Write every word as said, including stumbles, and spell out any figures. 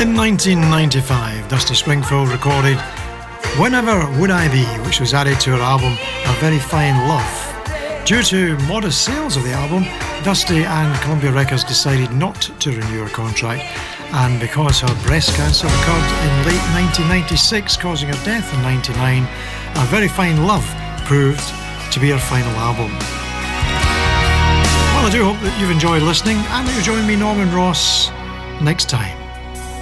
In nineteen ninety-five, Dusty Springfield recorded Whenever Would I Be, which was added to her album A Very Fine Love. Due to modest sales of the album, Dusty and Columbia Records decided not to renew her contract, and because her breast cancer occurred in late nineteen ninety-six, causing her death in ninety-nine, A Very Fine Love proved to be her final album. Well, I do hope that you've enjoyed listening and that you'll join me, Norman Ross, next time.